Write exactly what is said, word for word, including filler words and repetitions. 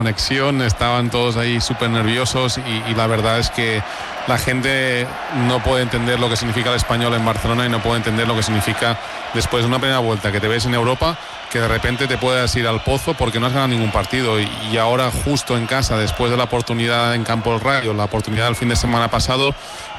conexión, estaban todos ahí súper nerviosos y, y la verdad es que la gente no puede entender lo que significa el Español en Barcelona y no puede entender lo que significa después de una primera vuelta que te ves en Europa, que de repente te puedas ir al pozo porque no has ganado ningún partido y, y ahora justo en casa, después de la oportunidad en Campo del Rayo, la oportunidad del fin de semana pasado,